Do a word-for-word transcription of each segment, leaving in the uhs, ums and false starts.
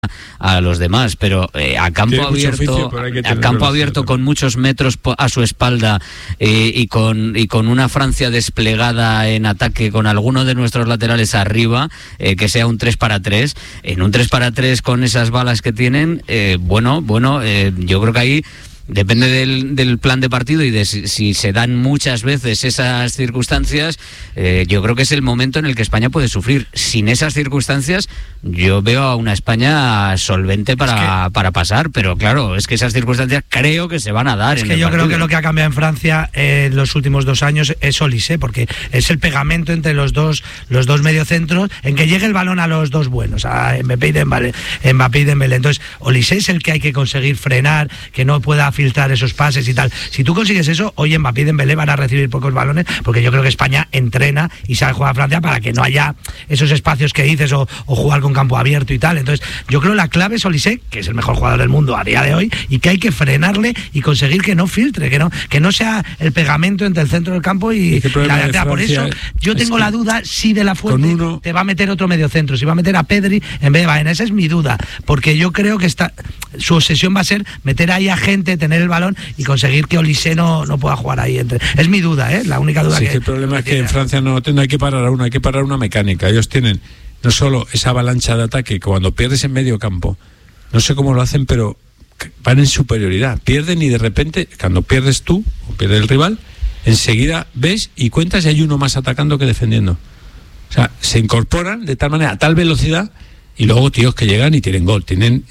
a los demás, pero eh, a campo abierto, oficio, a campo abierto con muchos metros a su espalda eh, y con y con una Francia desplegada en ataque con alguno de nuestros laterales arriba, eh, que sea un tres para tres, en un tres para tres con esas balas que tienen, eh, bueno, bueno, eh, yo creo que ahí depende del, del plan de partido y de si, si se dan muchas veces esas circunstancias, eh, yo creo que es el momento en el que España puede sufrir. Sin esas circunstancias, yo veo a una España solvente para, es que, para pasar, pero claro, es que esas circunstancias creo que se van a dar. Es en que el yo partido. creo que lo que ha cambiado en Francia eh, en los últimos dos años es Olise, porque es el pegamento entre los dos los dos mediocentros, en que llegue el balón a los dos buenos, a Mbappé y Dembélé. Mbappé y Dembélé. Entonces, Olise es el que hay que conseguir frenar, que no pueda filtrar esos pases y tal. Si tú consigues eso, hoy Mbappé y Dembélé van a recibir pocos balones, porque yo creo que España entrena y sabe jugar a Francia para que no haya esos espacios que dices o, o jugar con campo abierto y tal. Entonces, yo creo que la clave es Olise, que es el mejor jugador del mundo a día de hoy, y que hay que frenarle y conseguir que no filtre, que no que no sea el pegamento entre el centro del campo y, y la delantera. Por eso yo tengo la duda si De La Fuente uno... te va a meter otro mediocentro, si va a meter a Pedri en vez de Baena. Esa es mi duda, porque yo creo que está, su obsesión va a ser meter ahí a gente, tener el balón y conseguir que Olise no, no pueda jugar ahí entre. Es mi duda, ¿eh? La única duda sí, que... que el problema es que en Francia no, no hay que parar a uno, hay que parar una mecánica. Ellos tienen no solo esa avalancha de ataque, que cuando pierdes en medio campo, no sé cómo lo hacen, pero van en superioridad. Pierden y de repente, cuando pierdes tú, o pierde el rival, enseguida ves y cuentas y hay uno más atacando que defendiendo. O sea, se incorporan de tal manera, a tal velocidad, y luego tíos que llegan y tienen gol, tienen...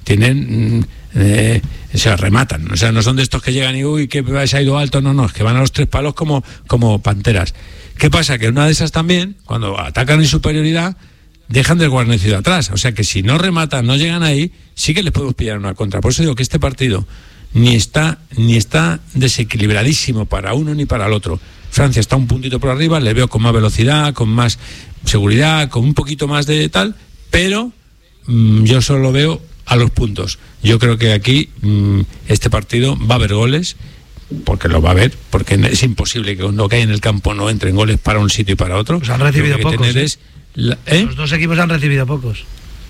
tienen eh, o sea, rematan. O sea, no son de estos que llegan y uy, que se ha ido alto, no, no, es que van a los tres palos como, como panteras. ¿Qué pasa? Que una de esas también, cuando atacan en superioridad, dejan del guarnecido atrás. O sea que si no rematan, no llegan ahí, sí que les podemos pillar una contra. Por eso digo que este partido ni está, ni está desequilibradísimo para uno ni para el otro. Francia está un puntito por arriba, le veo con más velocidad, con más seguridad, con un poquito más de tal, pero mmm, yo solo veo a los puntos. Yo creo que aquí mmm, este partido va a haber goles, porque lo va a haber, porque es imposible que lo que hay en el campo no entren goles para un sitio y para otro. Pues han recibido pocos. ¿eh? Es la, ¿eh? Los dos equipos han recibido pocos.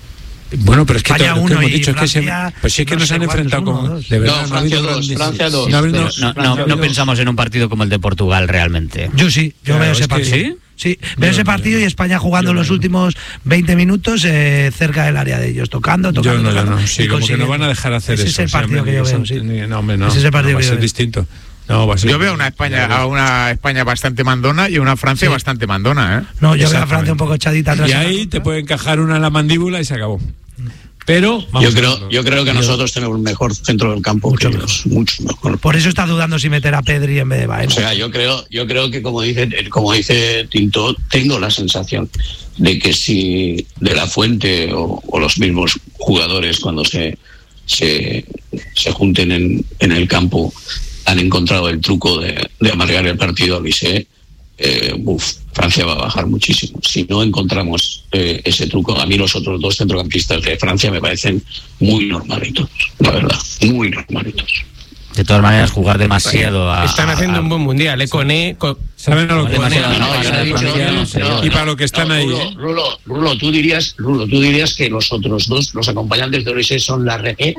Bueno, pero es que, España todo, uno que hemos dicho Francia, es que se, pues sí que no nos sé han enfrentado uno, con dos. de verdad, no, Francia dos, Francia dos. No, no, no, no, no pensamos en un partido como el de Portugal realmente. Yo sí, yo claro, veo ese partido. ¿Sí? Sí, veo no, ese partido no, y España jugando los últimos veinte minutos eh, cerca del área de ellos, tocando, tocando, yo no, tocando. Yo no, sí, como que no van a dejar hacer ese eso. Ese es el partido o sea, que yo veo, sí. No, hombre, no, ese es el partido no, va que a ser yo distinto. No, va a ser yo veo una España, a una España bastante mandona y una Francia sí. bastante mandona, ¿eh? No, yo veo a Francia un poco echadita atrás. Y ahí te puede encajar una en la mandíbula y se acabó. Pero yo creo, yo creo que nosotros tenemos un mejor centro del campo, mucho mejor, mucho mejor. Por eso está dudando si meter a Pedri en vez de Baena. O sea, yo creo, yo creo que como dice, como dice Tinto, tengo la sensación de que si De La Fuente o, o los mismos jugadores cuando se se, se junten en, en el campo han encontrado el truco de, de amargar el partido a Olise, eh, uf, Francia va a bajar muchísimo. Si no encontramos eh, ese truco, a mí los otros dos centrocampistas de Francia me parecen muy normalitos, la verdad, muy normalitos. De todas maneras, jugar demasiado a... Están haciendo a, a, un buen mundial, ¿eh? Coné... Con... ¿Saben a lo que no, no, dicho, no, no, y para lo que están no, ahí... Rulo, ¿eh? Rulo, Rulo, tú dirías, Rulo, tú dirías que los otros dos, los acompañantes de Olise, son la regué.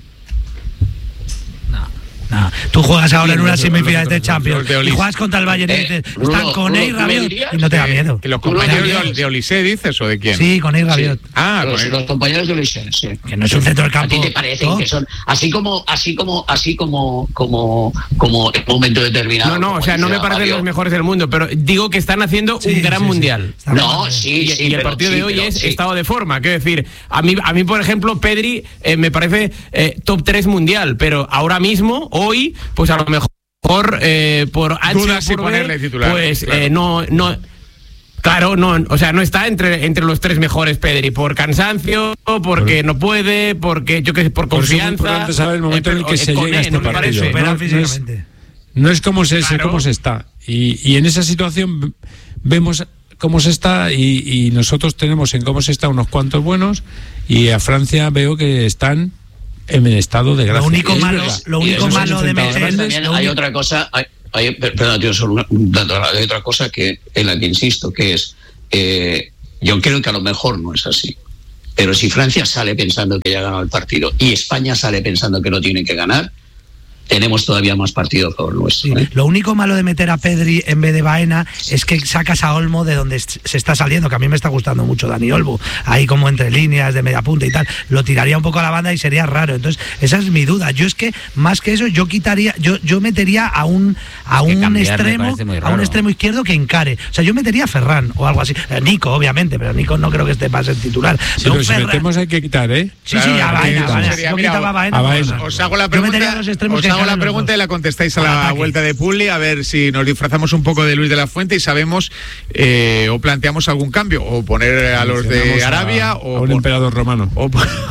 No, tú juegas ahora en una semifinal de Champions y juegas contra el Bayern y dices, están con Ney Rabiot y no te da miedo. ¿Que los compañeros de Olise dices o de quién? Sí, con Ney Rabiot. Sí. Ah, los, los compañeros de Olise, sí. Que no es un centro del campo. ¿A ti te parece que son así como, así como, así como, como, como en un momento determinado? No, no, o sea, no me parecen los mejores del mundo, pero digo que están haciendo sí, un gran sí, mundial. Sí. No, sí, y, sí. Y el pero, partido sí, de hoy pero, es sí. estado de forma, quiero decir, a mí, a mí por ejemplo, Pedri eh, me parece eh, top tres mundial, pero ahora mismo, hoy, pues a lo mejor eh, por dudas si ponerle titular, pues claro. eh, no no claro no o sea no está entre entre los tres mejores Pedri por cansancio, porque no puede, porque yo que sé, por confianza. Por eso es saber el momento eh, en el que eh, se llega a este no partido. No, no, es, no es como se, claro. cómo se está y, y en esa situación vemos cómo se está y, y nosotros tenemos en cómo se está unos cuantos buenos y a Francia veo que están en el estado de gracia. Lo único malo, lo único malo de meter... También hay otra cosa, hay, hay, perdón, tío, solo una, un dato, hay otra cosa que en la que insisto, que es, eh, yo creo que a lo mejor no es así. Pero si Francia sale pensando que ya ha ganado el partido y España sale pensando que lo tiene que ganar, tenemos todavía más partido a favor nuestro. Sí. ¿eh? Lo único malo de meter a Pedri en vez de Baena es que sacas a Olmo de donde se está saliendo, que a mí me está gustando mucho Dani Olmo, ahí como entre líneas de media punta y tal, lo tiraría un poco a la banda y sería raro. Entonces esa es mi duda. Yo es que más que eso yo quitaría, yo yo metería a un a un cambiar, extremo a un extremo izquierdo que encare. O sea, yo metería a Ferran o algo así. Eh, Nico, obviamente, pero Nico no creo que esté para ser titular. Sí, pero si Ferran... metemos hay que quitar, ¿eh? Sí, claro, sí, a Baena, Baena. Sería, Yo mira, quitaba a Baena. A Baena. Os hago la pregunta, os hago la pregunta y la contestáis a la ataque. Vuelta de Publi, a ver si nos disfrazamos un poco de Luis de la Fuente y sabemos eh, o planteamos algún cambio, o poner a los de Arabia a, o a un pon... emperador romano. O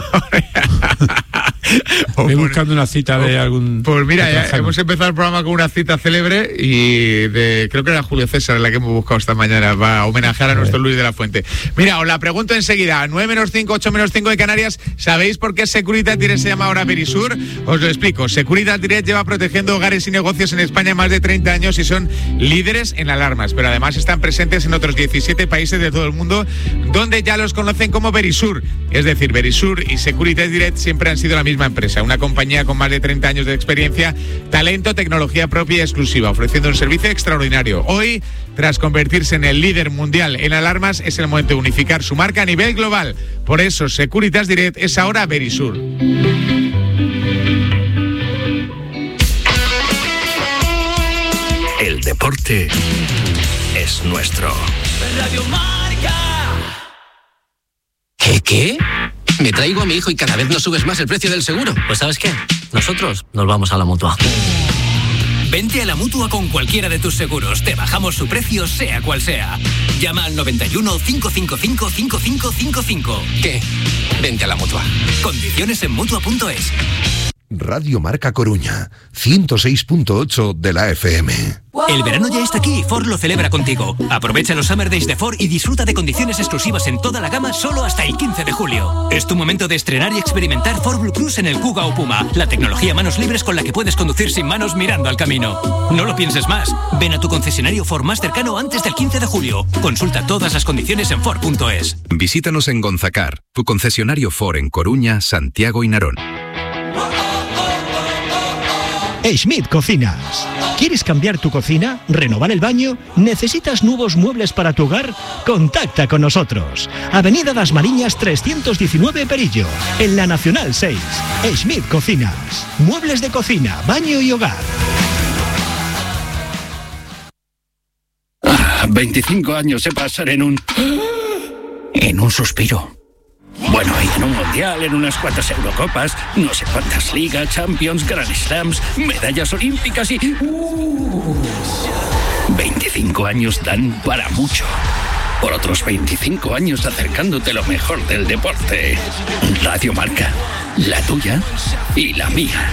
Voy buscando una cita de algún... Pues mira, ya hemos empezado el programa con una cita célebre y de, creo que era Julio César la que hemos buscado esta mañana para homenajear a nuestro Luis de la Fuente. Mira, os la pregunto enseguida. nueve menos cinco, ocho menos cinco de Canarias. ¿Sabéis por qué Securitas Direct se llama ahora Verisur? Os lo explico. Securitas Direct lleva protegiendo hogares y negocios en España más de treinta años y son líderes en alarmas, pero además están presentes en otros diecisiete países de todo el mundo, donde ya los conocen como Verisur. Es decir, Verisur y Securitas Direct siempre han sido la misma empresa, una compañía con más de treinta años de experiencia, talento, tecnología propia y exclusiva, ofreciendo un servicio extraordinario. Hoy, tras convertirse en el líder mundial en alarmas, es el momento de unificar su marca a nivel global. Por eso, Securitas Direct es ahora Verisur. El deporte es nuestro. Radio Marca. ¿Qué qué? Me traigo a mi hijo y cada vez no subes más el precio del seguro. Pues ¿sabes qué? Nosotros nos vamos a la Mutua. Vente a la Mutua con cualquiera de tus seguros. Te bajamos su precio, sea cual sea. Llama al noventa y uno, cinco cinco cinco, cinco cinco cinco cinco. ¿Qué? Vente a la Mutua. Condiciones en Mutua punto es. Radio Marca Coruña, ciento seis punto ocho de la F M. El verano ya está aquí y Ford lo celebra contigo. Aprovecha los Summer Days de Ford y disfruta de condiciones exclusivas en toda la gama solo hasta el quince de julio. Es tu momento de estrenar y experimentar Ford Blue Cruise en el Kuga o Puma, la tecnología manos libres con la que puedes conducir sin manos mirando al camino. No lo pienses más. Ven a tu concesionario Ford más cercano antes del quince de julio. Consulta todas las condiciones en Ford punto es. Visítanos en Gonzacar, tu concesionario Ford en Coruña, Santiago y Narón. Schmidt Cocinas. ¿Quieres cambiar tu cocina? ¿Renovar el baño? ¿Necesitas nuevos muebles para tu hogar? Contacta con nosotros. Avenida Das Mariñas trescientos diecinueve Perillo, en la Nacional seis. Schmidt Cocinas. Muebles de cocina, baño y hogar. Ah, veinticinco años se pasan en un... en un suspiro. Bueno, y en un mundial, en unas cuantas Eurocopas, no sé cuántas ligas, Champions, Grand Slams, medallas olímpicas y... Uh, veinticinco años dan para mucho. Por otros veinticinco años acercándote lo mejor del deporte. Radio Marca, la tuya y la mía.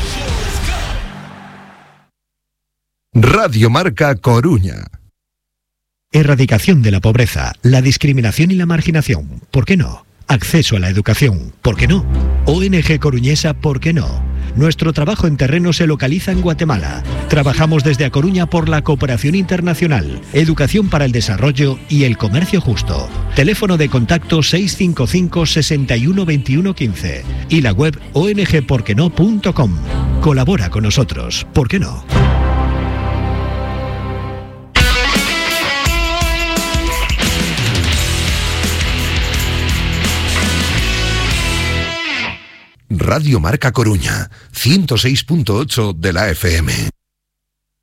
Radio Marca Coruña. Erradicación de la pobreza, la discriminación y la marginación. ¿Por qué no? Acceso a la educación, ¿por qué no? O N G Coruñesa, ¿por qué no? Nuestro trabajo en terreno se localiza en Guatemala. Trabajamos desde A Coruña por la cooperación internacional, educación para el desarrollo y el comercio justo. Teléfono de contacto seis cinco cinco, seis uno dos uno uno cinco y la web o n g por qué no punto com. Colabora con nosotros, ¿por qué no? Radio Marca Coruña, ciento seis punto ocho de la F M.